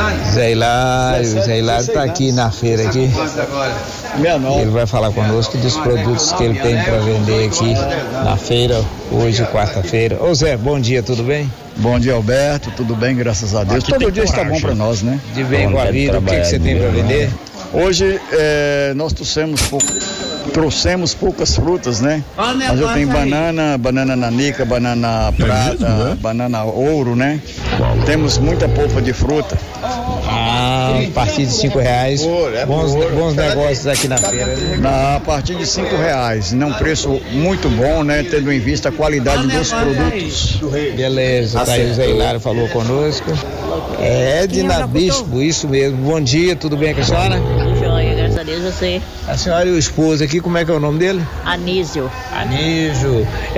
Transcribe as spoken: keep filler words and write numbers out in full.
Zé Hilário, Zé Hilário está aqui na feira aqui. Ele vai falar conosco dos produtos que ele tem para vender aqui na feira, hoje, quarta-feira. Ô Zé, bom dia, tudo bem? Bom dia, Alberto, tudo bem, graças a Deus. Todo dia está bom para nós, né? De bem com a vida, o que, que você tem para vender? Hoje é, nós trouxemos, pouco, trouxemos poucas frutas, né? Mas eu tenho banana, banana nanica, banana prata, banana ouro, né? Temos muita polpa de fruta. Ah, a partir de cinco reais, bons, bons negócios aqui na feira. Na, a partir de cinco reais, num preço muito bom, né? Tendo em vista a qualidade dos produtos. Beleza, tá aí o Zé Hilário falou conosco. É Edna Bispo, isso mesmo. Bom dia, tudo bem com a senhora? Joia, graças a Deus, você. A senhora e o esposo aqui, como é que é o nome dele? Anísio. Anísio.